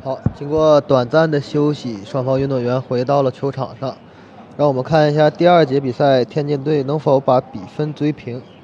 好，经过短暂的休息，双方运动员回到了球场上。让我们看一下第二节比赛，天津队能否把比分追平。